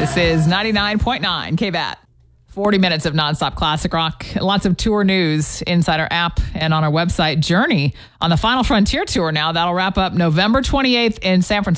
This is 99.9 KBAT. 40 minutes of nonstop classic rock. Lots of tour news inside our app and on our website. Journey on the Final Frontier Tour now. That'll wrap up November 28th in San Francisco.